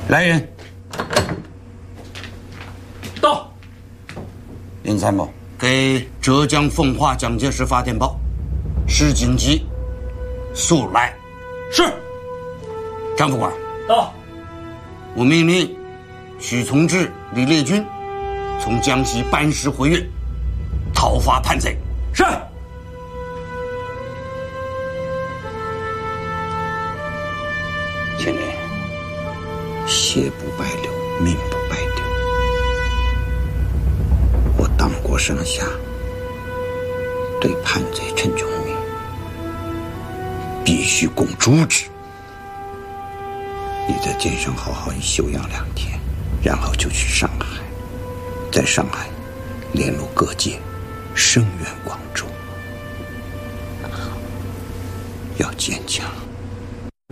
来人， 到。 林参谋，给浙江奉化蒋介石发电报，石锦基速来。 是。 张副官， 到。 我命令许从志、李烈钧从江西班师回粤，讨伐叛贼。 是。 千年，血不白流，命不白丢。我党国上下对叛贼陈炯明必须共诛之。你在剑上好好休养2天，然后就去上海，在上海联络各界，声援广州。要坚强。